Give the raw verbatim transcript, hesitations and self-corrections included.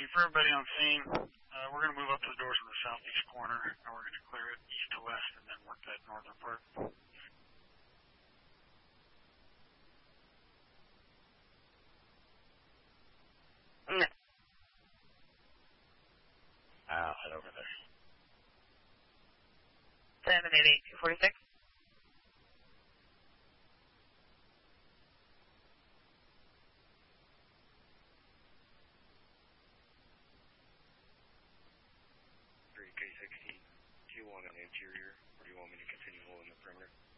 for everybody on scene. Uh, we're going to move up to the doors in the southeast corner, and we're going to clear it east to west and then work that northern part. No. I'll head over there. seven eight eight two four six. three K sixteen, do you want an interior, or do you want me to continue holding the perimeter?